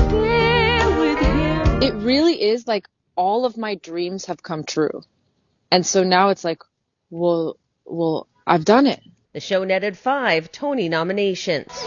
It really is like all of my dreams have come true. And so now it's like, well, I've done it. The show netted 5 Tony nominations. In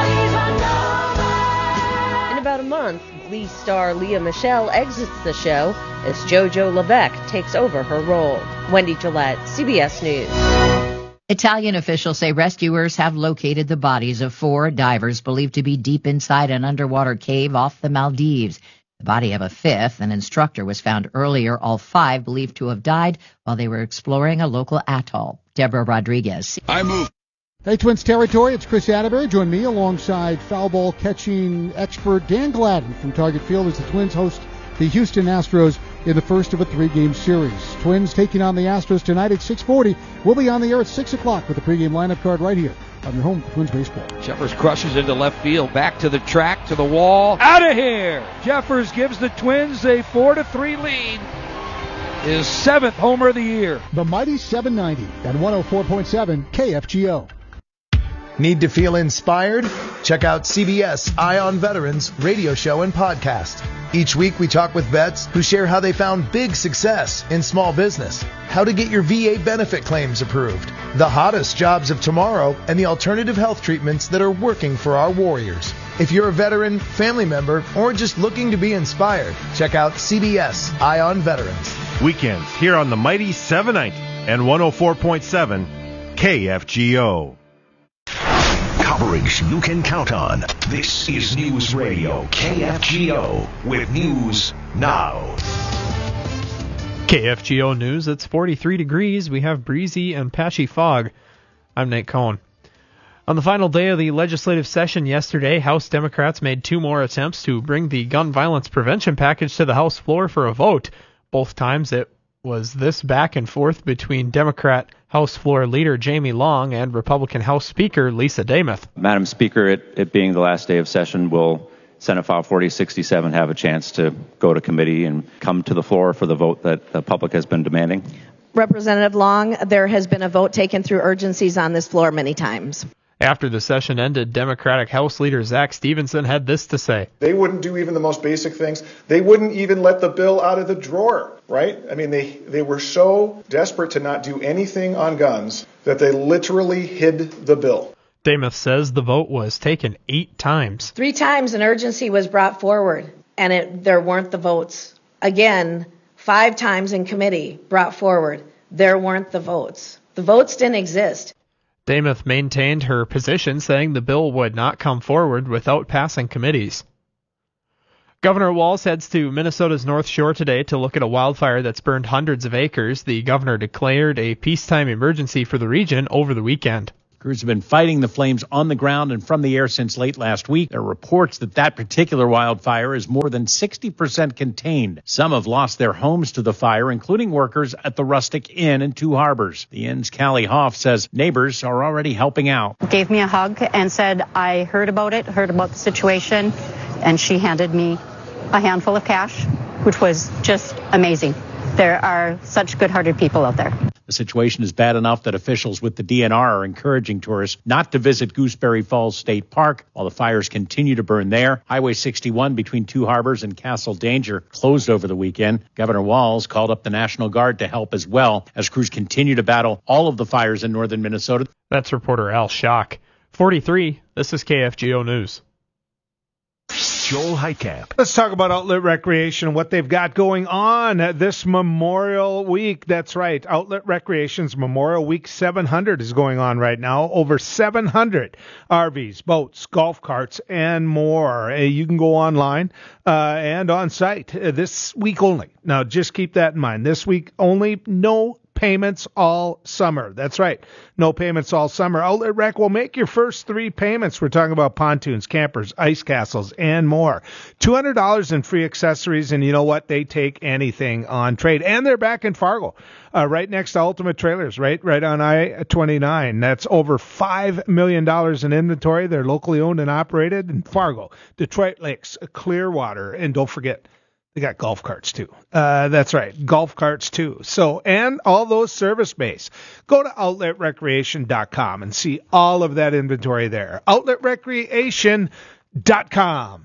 about a month, Glee star Lea Michele exits the show as JoJo Levesque takes over her role. Wendy Gillette, CBS News. Italian officials say rescuers have located the bodies of 4 divers believed to be deep inside an underwater cave off the Maldives. The body of a 5th, an instructor, was found earlier. All 5 believed to have died while they were exploring a local atoll. Deborah Rodriguez. I move. Hey, Twins territory, it's Chris Atterbury. Join me alongside foul ball catching expert Dan Gladden from Target Field as the Twins host the Houston Astros in the first of a 3-game series. Twins taking on the Astros tonight at 6:40. We'll be on the air at 6 o'clock with the pregame lineup card right here on your home for Twins baseball. Jeffers crushes into left field, back to the track, to the wall. Out of here! Jeffers gives the Twins a 4-3 lead. His 7th homer of the year. The mighty 790 and 104.7 KFGO. Need to feel inspired? Check out CBS Eye on Veterans radio show and podcast. Each week we talk with vets who share how they found big success in small business, how to get your VA benefit claims approved, the hottest jobs of tomorrow, and the alternative health treatments that are working for our warriors. If you're a veteran, family member, or just looking to be inspired, check out CBS Eye on Veterans. Weekends here on the mighty 790 and 104.7 KFGO. Coverage you can count on. This is News Radio KFGO with news now. KFGO News, it's 43 degrees. We have breezy and patchy fog. I'm Nate Cohn. On the final day of the legislative session yesterday, House Democrats made two more attempts to bring the gun violence prevention package to the House floor for a vote. Both times it was this back and forth between Democrat House Floor Leader Jamie Long and Republican House Speaker Lisa Demuth. Madam Speaker, it being the last day of session, will Senate File 4067 have a chance to go to committee and come to the floor for the vote that the public has been demanding? Representative Long, there has been a vote taken through urgencies on this floor many times. After the session ended, Democratic House Leader Zach Stevenson had this to say. They wouldn't do even the most basic things. They wouldn't even let the bill out of the drawer, right? I mean, they were so desperate to not do anything on guns that they literally hid the bill. Demuth says the vote was taken 8 times. 3 times an urgency was brought forward, and there weren't the votes. Again, 5 times in committee brought forward. There weren't the votes. The votes didn't exist. Demuth maintained her position, saying the bill would not come forward without passing committees. Governor Walz heads to Minnesota's North Shore today to look at a wildfire that's burned hundreds of acres. The governor declared a peacetime emergency for the region over the weekend. Crews have been fighting the flames on the ground and from the air since late last week. There are reports that particular wildfire is more than 60% contained. Some have lost their homes to the fire, including workers at the Rustic Inn in Two Harbors. The Inn's Callie Hoff says neighbors are already helping out. Gave me a hug and said, I heard about the situation, and she handed me a handful of cash, which was just amazing. There are such good-hearted people out there. The situation is bad enough that officials with the DNR are encouraging tourists not to visit Gooseberry Falls State Park while the fires continue to burn there. Highway 61 between Two Harbors and Castle Danger closed over the weekend. Governor Walz called up the National Guard to help as well as crews continue to battle all of the fires in northern Minnesota. That's reporter Al Schock. 43, this is KFGO News. Joel Heitkamp. Let's talk about Outlet Recreation and what they've got going on this Memorial Week. That's right. Outlet Recreation's Memorial Week 700 is going on right now. Over 700 RVs, boats, golf carts, and more. You can go online and on site this week only. Now, just keep that in mind. This week only, no payments all summer. That's right. No payments all summer. Outlet Rec will make your first 3 payments. We're talking about pontoons, campers, ice castles, and more. $200 in free accessories, and you know what? They take anything on trade. And they're back in Fargo, right next to Ultimate Trailers, right on I-29. That's over $5 million in inventory. They're locally owned and operated in Fargo, Detroit Lakes, Clearwater, and don't forget, they got golf carts, too. That's right, golf carts, too. So, and all those service-based. Go to OutletRecreation.com and see all of that inventory there. OutletRecreation.com.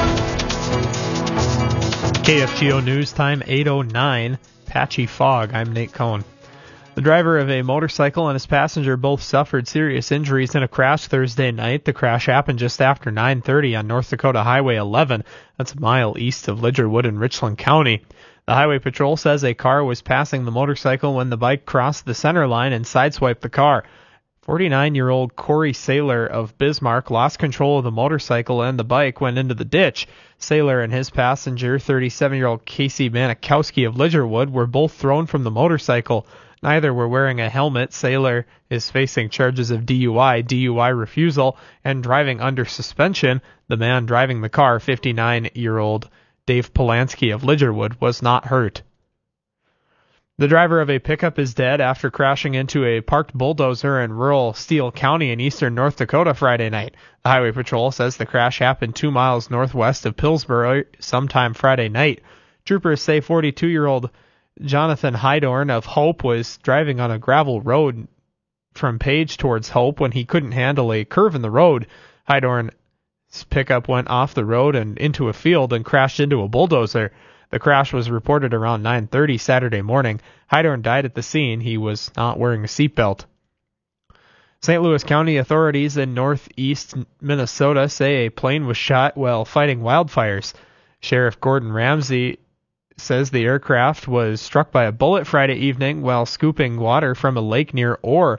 KFGO News Time, 8:09. Patchy fog. I'm Nate Cohn. The driver of a motorcycle and his passenger both suffered serious injuries in a crash Thursday night. The crash happened just after 9:30 on North Dakota Highway 11. That's a mile east of Lidgerwood in Richland County. The Highway Patrol says a car was passing the motorcycle when the bike crossed the center line and sideswiped the car. 49-year-old Corey Saylor of Bismarck lost control of the motorcycle and the bike went into the ditch. Saylor and his passenger, 37-year-old Casey Manikowski of Lidgerwood, were both thrown from the motorcycle. Neither were wearing a helmet. Saylor is facing charges of DUI refusal, and driving under suspension. The man driving the car, 59-year-old Dave Polanski of Lidgerwood, was not hurt. The driver of a pickup is dead after crashing into a parked bulldozer in rural Steele County in eastern North Dakota Friday night. The Highway Patrol says the crash happened 2 miles northwest of Pillsboro sometime Friday night. Troopers say 42-year-old Jonathan Hydorn of Hope was driving on a gravel road from Page towards Hope when he couldn't handle a curve in the road. Hydorn's pickup went off the road and into a field and crashed into a bulldozer. The crash was reported around 9:30 Saturday morning. Hydorn died at the scene. He was not wearing a seatbelt. St. Louis County authorities in northeast Minnesota say a plane was shot while fighting wildfires. Sheriff Gordon Ramsey says the aircraft was struck by a bullet Friday evening while scooping water from a lake near Orr.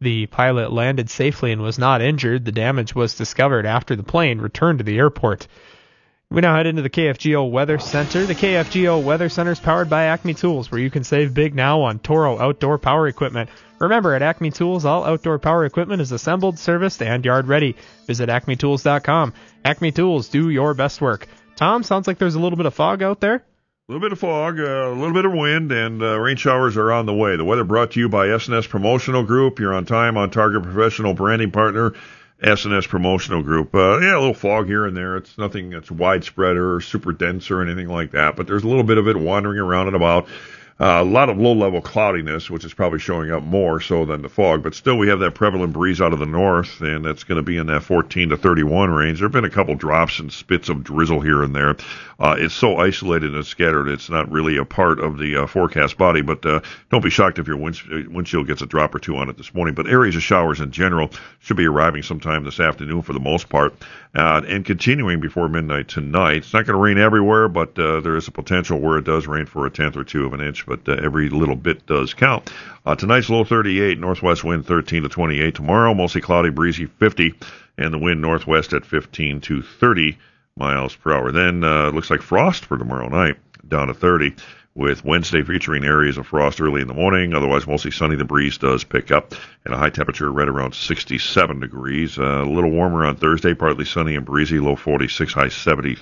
The pilot landed safely and was not injured. The damage was discovered after the plane returned to the airport. We now head into the KFGO Weather Center. The KFGO Weather Center is powered by Acme Tools, where you can save big now on Toro outdoor power equipment. Remember, at Acme Tools, all outdoor power equipment is assembled, serviced, and yard ready. Visit acmetools.com. Acme Tools, do your best work. Tom, sounds like there's a little bit of fog out there. A little bit of fog, a little bit of wind, and rain showers are on the way. The weather brought to you by S&S Promotional Group. You're on time, on target professional branding partner, S&S Promotional Group. A little fog here and there. It's nothing that's widespread or super dense or anything like that, but there's a little bit of it wandering around and about. A lot of low-level cloudiness, which is probably showing up more so than the fog. But still, we have that prevalent breeze out of the north, and that's going to be in that 14 to 31 range. There have been a couple drops and spits of drizzle here and there. It's so isolated and scattered, it's not really a part of the forecast body. But don't be shocked if your windshield gets a drop or two on it this morning. But areas of showers in general should be arriving sometime this afternoon for the most part, and continuing before midnight tonight. It's not going to rain everywhere, but there is a potential where it does rain for a tenth or two of an inch. But every little bit does count. Tonight's low 38, northwest wind 13 to 28. Tomorrow, mostly cloudy, breezy 50, and the wind northwest at 15 to 30 miles per hour. Then looks like frost for tomorrow night, down to 30, with Wednesday featuring areas of frost early in the morning. Otherwise, mostly sunny. The breeze does pick up, and a high temperature right around 67 degrees. A little warmer on Thursday, partly sunny and breezy, low 46, high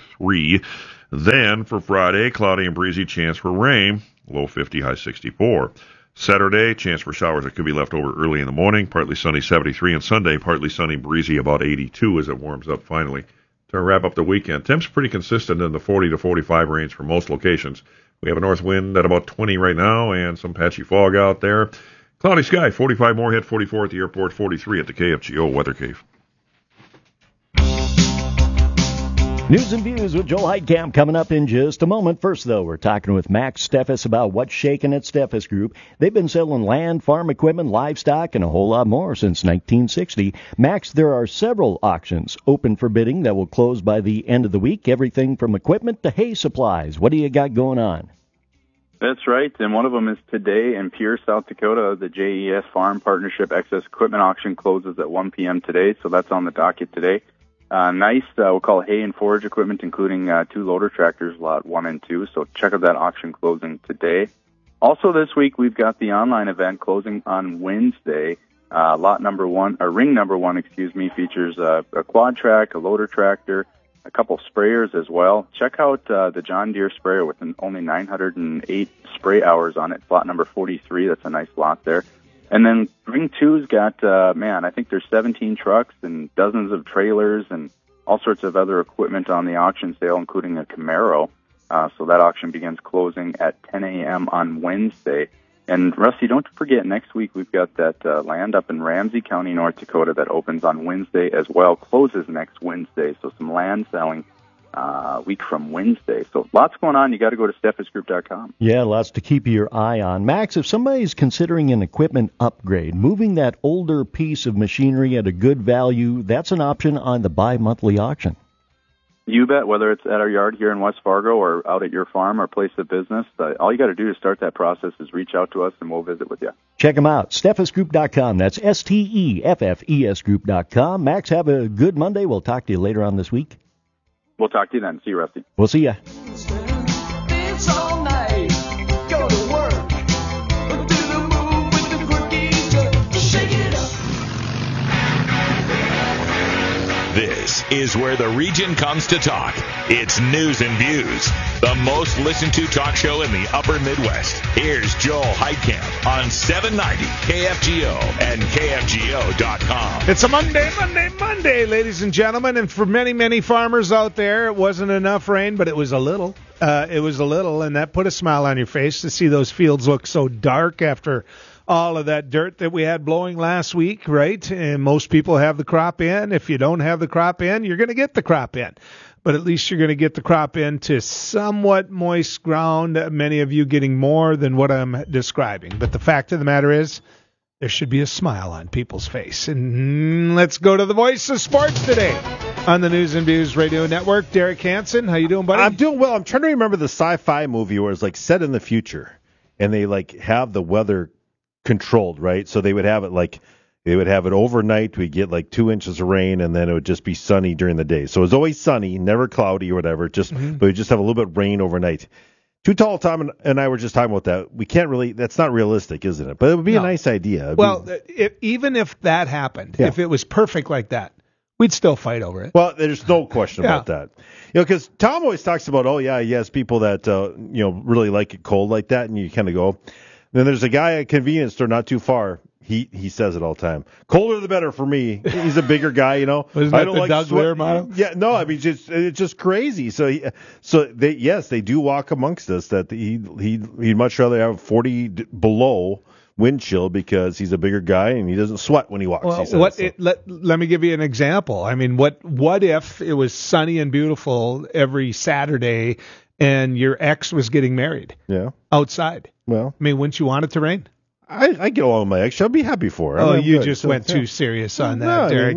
73. Then for Friday, cloudy and breezy, chance for rain, low 50, high 64. Saturday, chance for showers that could be left over early in the morning, partly sunny, 73. And Sunday, partly sunny, breezy, about 82 as it warms up finally to wrap up the weekend. Temps pretty consistent in the 40 to 45 range for most locations. We have a north wind at about 20 right now and some patchy fog out there. Cloudy sky, 45 Moorhead, 44 at the airport, 43 at the KFGO Weather Cave. News and Views with Joel Heitkamp coming up in just a moment. First, though, we're talking with Max Steffes about what's shaking at Steffes Group. They've been selling land, farm equipment, livestock, and a whole lot more since 1960. Max, there are several auctions open for bidding that will close by the end of the week. Everything from equipment to hay supplies. What do you got going on? That's right, and one of them is today in Pierre, South Dakota. The JES Farm Partnership Excess Equipment Auction closes at 1 p.m. today, so that's on the docket today. We'll call hay and forage equipment, including 2 loader tractors, lot 1 and 2. So check out that auction closing today. Also this week, we've got the online event closing on Wednesday. Ring number one, features a quad track, a loader tractor, a couple sprayers as well. Check out the John Deere sprayer with only 908 spray hours on it. Lot number 43. That's a nice lot there. And then Ring 2's got, I think there's 17 trucks and dozens of trailers and all sorts of other equipment on the auction sale, including a Camaro. So that auction begins closing at 10 a.m. on Wednesday. And, Rusty, don't forget, next week we've got that land up in Ramsey County, North Dakota that opens on Wednesday as well, closes next Wednesday. So some land selling week from Wednesday. So lots going on. You got to go to steffesgroup.com. Yeah, lots to keep your eye on. Max, if somebody's considering an equipment upgrade, moving that older piece of machinery at a good value, that's an option on the bi-monthly auction. You bet, whether it's at our yard here in West Fargo or out at your farm or place of business, all you got to do to start that process is reach out to us and we'll visit with you. Check them out, steffesgroup.com. That's STEFFES group.com. Max, have a good Monday. We'll talk to you later on this week. We'll talk to you then. See you, Rusty. We'll see you. This is where the region comes to talk. It's News and Views, the most listened to talk show in the upper Midwest. Here's Joel Heitkamp on 790 KFGO and KFGO.com. It's a Monday, ladies and gentlemen. And for many, many farmers out there, it wasn't enough rain, but it was a little. And that put a smile on your face to see those fields look so dark after all of that dirt that we had blowing last week, right? And most people have the crop in. If you don't have the crop in, you're going to get the crop in. But at least you're going to get the crop into somewhat moist ground, many of you getting more than what I'm describing. But the fact of the matter is, there should be a smile on people's face. And let's go to the voice of sports today on the News and Views Radio Network. Derek Hansen, how you doing, buddy? I'm doing well. I'm trying to remember the sci-fi movie where it's like set in the future, and they like have the weather controlled, right? So they would have it like, They would have it overnight. We'd get like 2 inches of rain, and then it would just be sunny during the day. So it was always sunny, never cloudy or whatever. But we'd just have a little bit of rain overnight. Too Tall Tom and I were just talking about that. We can't really. That's not realistic, isn't it? But it would be a nice idea. Even if that happened, if it was perfect like that, we'd still fight over it. Well, there's no question about that. Because Tom always talks about, yes, people that really like it cold like that, and you kind of go. Then there's a guy at a convenience store not too far. He says it all the time. Colder the better for me. He's a bigger guy, Isn't that I don't the like Doug sweat. Lear motto? Yeah, no, I mean it's just crazy. So they do walk amongst us that he'd much rather have 40 below wind chill because he's a bigger guy and he doesn't sweat when he walks. Well, let me give you an example. I mean, what if it was sunny and beautiful every Saturday and your ex was getting married? Yeah. Outside. Well, I mean, wouldn't you want it to rain? I get along with my ex. I'll be happy for her. You just went too serious on that, Derek.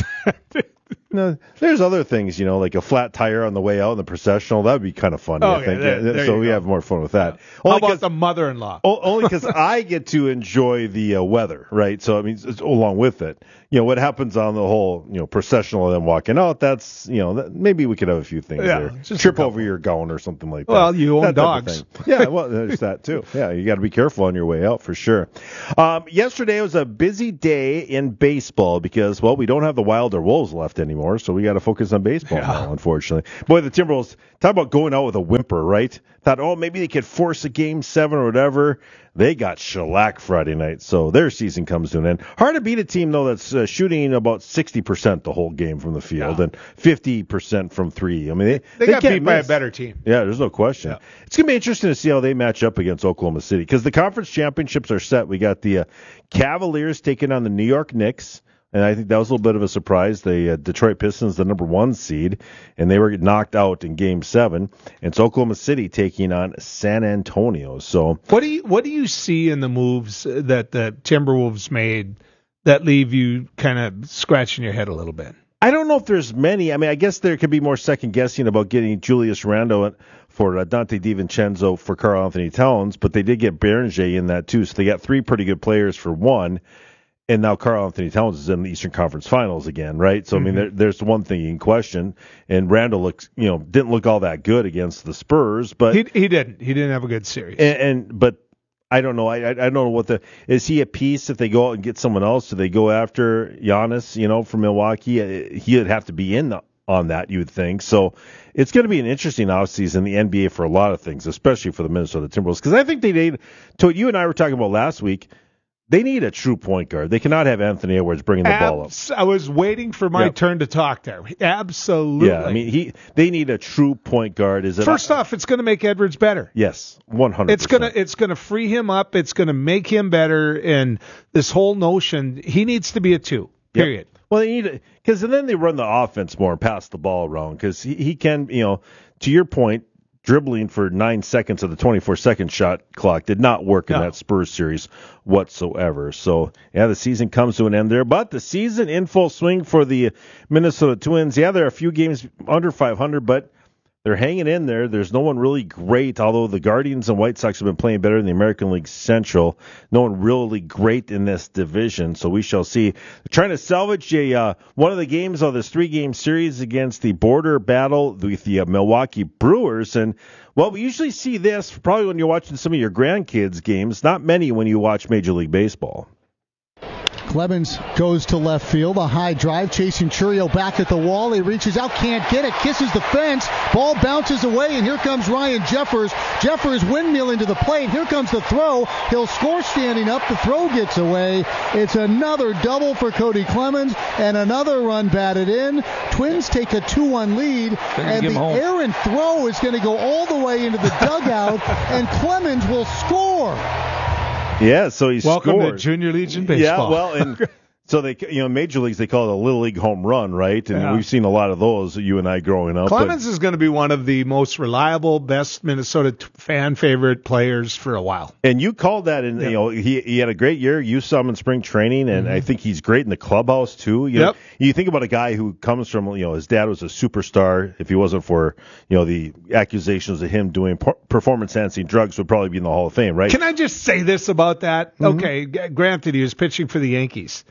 No, there's other things, like a flat tire on the way out in the processional. That would be kind of fun, I think. So we have more fun with that. Yeah. How about the mother-in-law? Only because I get to enjoy the weather, right? So, I mean, along with it. What happens on the whole, processional and then walking out, that's, maybe we could have a few things there. Trip over your gown or something like that. Well, you own dogs. Yeah, well, there's that too. Yeah, you got to be careful on your way out for sure. Yesterday was a busy day in baseball because, we don't have the Wilder Wolves left anymore, so we got to focus on baseball now, unfortunately. Boy, the Timberwolves, talk about going out with a whimper, right? Thought, maybe they could force a Game 7 or whatever. They got shellacked Friday night, so their season comes to an end. Hard to beat a team, though, that's shooting about 60% the whole game from the field and 50% from three. I mean, they got beat by a better team. Yeah, there's no question. Yeah. It's going to be interesting to see how they match up against Oklahoma City because the conference championships are set. We got the Cavaliers taking on the New York Knicks. And I think that was a little bit of a surprise. The Detroit Pistons, the number 1 seed, and they were knocked out in Game 7. And it's Oklahoma City taking on San Antonio. So what do you see in the moves that the Timberwolves made that leave you kind of scratching your head a little bit? I don't know if there's many. I mean, I guess there could be more second guessing about getting Julius Randle for Dante DiVincenzo for Karl Anthony Towns, but they did get Beringer in that too. So they got 3 pretty good players for one. And now Karl Anthony Towns is in the Eastern Conference Finals again, right? So, I mean, there's one thing you can question. And Randall looks, didn't look all that good against the Spurs, but he didn't. He didn't have a good series. But I don't know. I don't know is he a piece if they go out and get someone else? Do they go after Giannis, from Milwaukee? He would have to be in on that, you would think. So it's going to be an interesting offseason in the NBA for a lot of things, especially for the Minnesota Timberwolves. Because I think they need, to what you and I were talking about last week, they need a true point guard. They cannot have Anthony Edwards bringing the ball up. I was waiting for my turn to talk there. Absolutely. Yeah, I mean, they need a true point guard. First off, it's going to make Edwards better. Yes, 100%. It's going to free him up. It's going to make him better. And this whole notion, he needs to be a 2. Period. Yep. Well, they need because then they run the offense more and pass the ball around because he can, to your point. Dribbling for 9 seconds of the 24-second shot clock did not work in that Spurs series whatsoever. So, the season comes to an end there. But the season in full swing for the Minnesota Twins. Yeah, there are a few games under 500, but they're hanging in there. There's no one really great, although the Guardians and White Sox have been playing better in the American League Central. No one really great in this division, so we shall see. They're trying to salvage one of the games of this 3-game series against the border battle with the Milwaukee Brewers. And, we usually see this probably when you're watching some of your grandkids' games, not many when you watch Major League Baseball. Clemens goes to left field. A high drive chasing Churio back at the wall. He reaches out, can't get it, kisses the fence. Ball bounces away, and here comes Ryan Jeffers. Jeffers windmilling to the plate. Here comes the throw. He'll score standing up. The throw gets away. It's another double for Cody Clemens, and another run batted in. Twins take a 2-1 lead, and the errant throw is going to go all the way into the dugout, and Clemens will score. Yeah, so he Welcome scored. to Junior Legion Baseball. Yeah, and so they, Major Leagues, they call it a Little League home run, right? And we've seen a lot of those, you and I growing up. Clemens is going to be one of the most reliable, best Minnesota fan favorite players for a while. And you called that, and he had a great year. You saw him in spring training, and I think he's great in the clubhouse too. You think about a guy who comes from, his dad was a superstar. If he wasn't for, the accusations of him doing performance-enhancing drugs, would probably be in the Hall of Fame, right? Can I just say this about that? Okay, granted, he was pitching for the Yankees.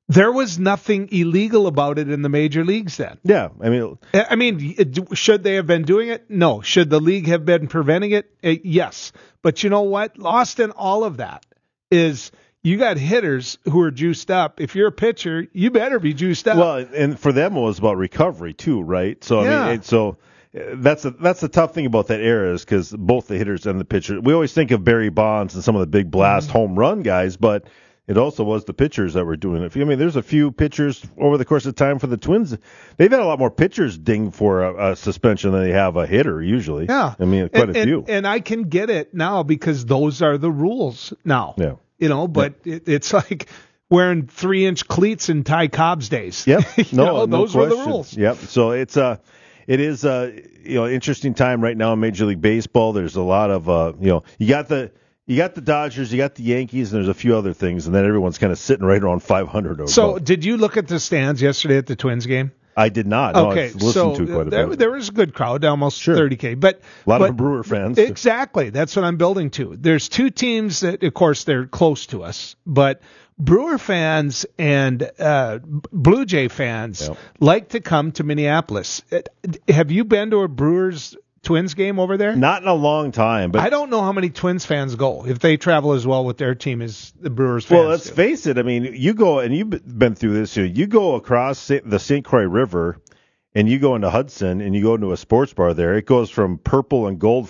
There was nothing illegal about it in the major leagues then. Yeah, I mean, should they have been doing it? No. Should the league have been preventing it? Yes. But you know what? Lost in all of that is you got hitters who are juiced up. If you're a pitcher, you better be juiced up. Well, and for them it was about recovery too, right? So Yeah. I mean, that's the tough thing about that era is because both the hitters and the pitchers. We always think of Barry Bonds and some of the big blast home run guys, but it also was the pitchers that were doing it. I mean, there's a few pitchers over the course of time for the Twins. They've had a lot more pitchers ding for a suspension than they have a hitter usually. Yeah. I mean, quite a few. And I can get it now because those are the rules now. Yeah. But it's like wearing 3-inch cleats in Ty Cobb's days. Yep. Those were the question. rules. Yep. So it is interesting time right now in Major League Baseball. There's a lot of you got the Dodgers, you got the Yankees, and there's a few other things, and then everyone's kind of sitting right around 500 or So above. did you look at the stands yesterday at the Twins game? I did not. Okay, I've listened to quite a bit. There was a good crowd, almost 30K. But a lot of Brewer fans. Exactly. That's what I'm building to. There's two teams that, of course, they're close to us, but Brewer fans and Blue Jay fans like to come to Minneapolis. Have you been to a Brewers Twins game over there? Not in a long time, but I don't know how many Twins fans go if they travel as well with their team as the Brewers fans. Well, let's face it. I mean, you go, and you've been through this too. You go across the St. Croix River, and you go into Hudson, and you go into a sports bar there. It goes from purple and gold